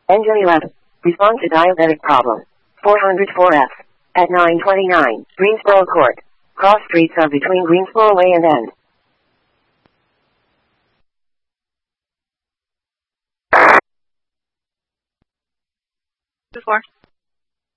Engine 11. Respond to diabetic problem. 404F. At 929, Greensboro Court. Cross streets are between Greensboro Way and End. Before.